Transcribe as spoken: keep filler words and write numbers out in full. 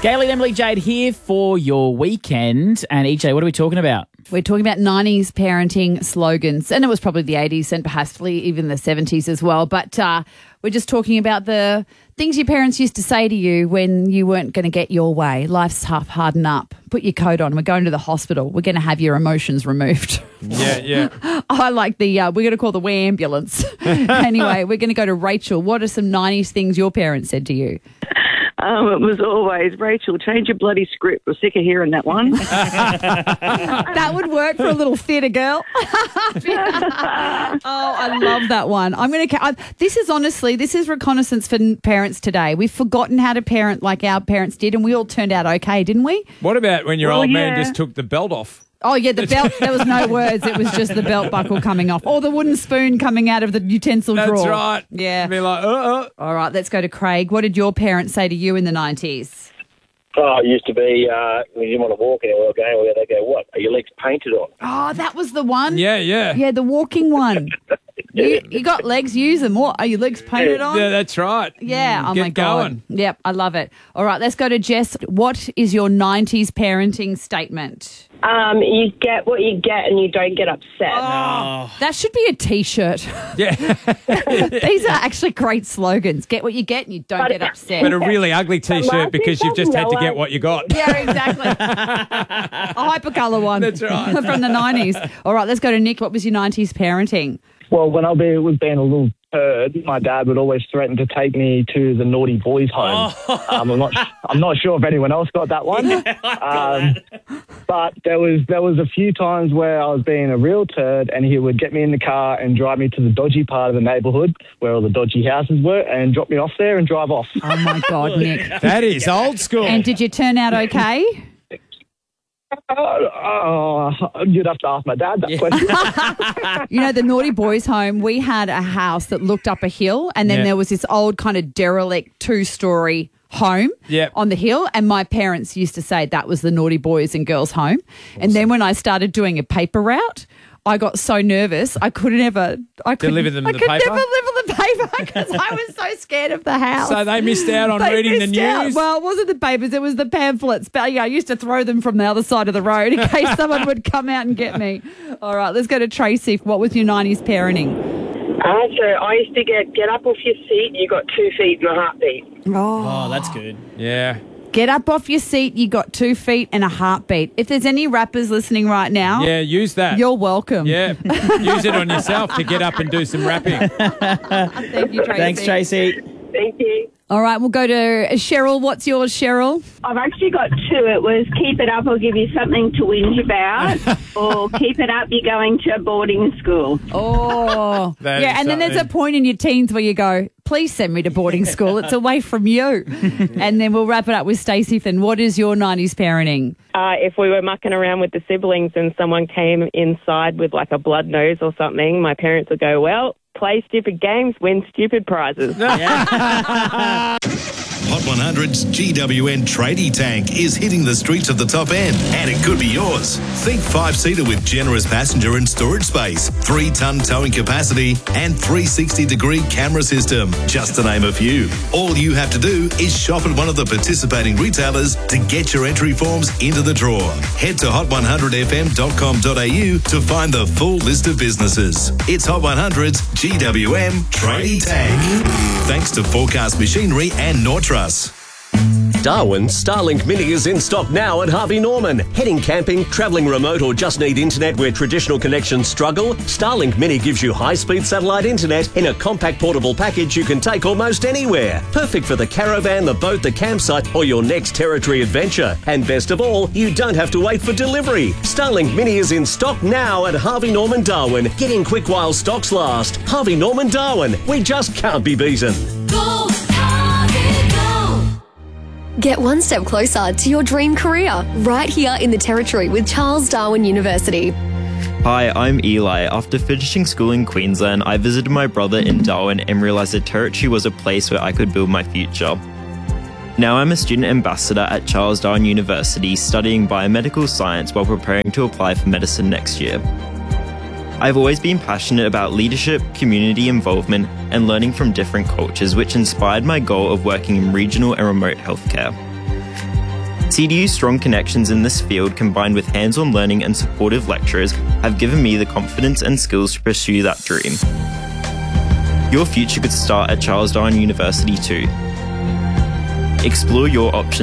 Gayley and Emily Jade here for your weekend. And E J, what are we talking about? We're talking about nineties parenting slogans, and it was probably the eighties and perhaps even the seventies as well. But uh, we're just talking about the things your parents used to say to you when you weren't going to get your way. Life's tough, harden up, put your coat on. We're going to the hospital. We're going to have your emotions removed. Yeah, yeah. I like the, uh, we're going to call the wee ambulance. Anyway, we're going to go to Rachel. What are some nineties things your parents said to you? Um, it was always, Rachel, change your bloody script. We're sick of hearing that one. That would work for a little theatre girl. Oh, I love that one. I'm going to. This is honestly, this is reconnaissance for parents today. We've forgotten how to parent like our parents did, and we all turned out okay, didn't we? What about when your Well, old man yeah. just took the belt off? Oh, yeah, the belt, there was no words. It was just the belt buckle coming off or the wooden spoon coming out of the utensil That's drawer. right. Yeah. Be like, uh, uh. All right, let's go to Craig. What did your parents say to you in the nineties? Oh, it used to be uh, when you didn't want to walk anywhere going where they go, what, are your legs painted on? Oh, that was the one? Yeah, yeah. Yeah, the walking one. You, you got legs, use them. What, are your legs painted on? Yeah, that's right. Yeah, oh Get my God. going. Yep, I love it. All right, let's go to Jess. What is your nineties parenting statement? Um, you get what you get and you don't get upset. Oh, that should be a T-shirt. Yeah. These are actually great slogans. Get what you get and you don't get upset. But a really ugly T-shirt last because you've just had to get what you got. Yeah, exactly. A hypercolour one. That's right. From the nineties. All right, let's go to Nick. What was your nineties parenting? Well, when I be, was being a little turd, my dad would always threaten to take me to the naughty boys' home. Oh. Um, I'm not. I'm not sure if anyone else got that one. Um, but there was there was a few times where I was being a real turd, and he would get me in the car and drive me to the dodgy part of the neighbourhood where all the dodgy houses were, and drop me off there and drive off. Oh, my God, Nick. That is old school. And did you turn out okay? Oh, oh, you'd have to ask my dad that question. You know, the naughty boys' home, we had a house that looked up a hill, and then Yeah. there was this old kind of derelict two-story home Yep. on the hill, and my parents used to say that was the naughty boys and girls' home. And then when I started doing a paper route, I got so nervous I couldn't ever I couldn't, Deliver them I the could paper? never deliver the paper because I was so scared of the house. So they missed out on They reading the missed out. news? Well, it wasn't the papers, it was the pamphlets. But yeah, I used to throw them from the other side of the road in case someone would come out and get me. All right, let's go to Tracy. What was your nineties parenting? Uh, so I used to get get up off your seat. You got two feet and a heartbeat. Oh, that's good. Yeah. Get up off your seat, you got two feet and a heartbeat. If there's any rappers listening right now, Yeah, use that. you're welcome. Yeah. Use it on yourself to get up and do some rapping. Thank you, Tracy. Thanks, Tracy. Thank you. All right, we'll go to Cheryl. What's yours, Cheryl? I've actually got two. It was keep it up or give you something to whinge about, or keep it up, you're going to boarding school. Oh, That yeah. is And then there's a something. point in your teens where you go, please send me to boarding school. It's away from you. And then we'll wrap it up with Stacey Finn. What is your nineties parenting? Uh, if we were mucking around with the siblings and someone came inside with like a blood nose or something, my parents would go, well, play stupid games, win stupid prizes. Hot one hundred's G W N Tradie Tank is hitting the streets of the top end, and it could be yours. Think five-seater with generous passenger and storage space, three-ton towing capacity, and three sixty degree camera system, just to name a few. All you have to do is shop at one of the participating retailers to get your entry forms into the draw. Head to hot one hundred f m dot com dot a u to find the full list of businesses. It's Hot one hundred's G W M Tradie Tank. Thanks to Forecast Machinery and Nortrus. Darwin's Starlink Mini is in stock now at Harvey Norman. Heading camping, travelling remote, or just need internet where traditional connections struggle? Starlink Mini gives you high-speed satellite internet in a compact portable package you can take almost anywhere. Perfect for the caravan, the boat, the campsite, or your next territory adventure. And best of all, you don't have to wait for delivery. Starlink Mini is in stock now at Harvey Norman Darwin. Get in quick while stocks last. Harvey Norman Darwin. We just can't be beaten. Go, Harvey, go! Get one step closer to your dream career right here in the Territory with Charles Darwin University. Hi, I'm Eli. After finishing school in Queensland, I visited my brother in Darwin and realised the Territory was a place where I could build my future. Now I'm a student ambassador at Charles Darwin University studying biomedical science while preparing to apply for medicine next year. I've always been passionate about leadership, community involvement, and learning from different cultures, which inspired my goal of working in regional and remote healthcare. C D U's strong connections in this field, combined with hands-on learning and supportive lecturers, have given me the confidence and skills to pursue that dream. Your future could start at Charles Darwin University too. Explore your options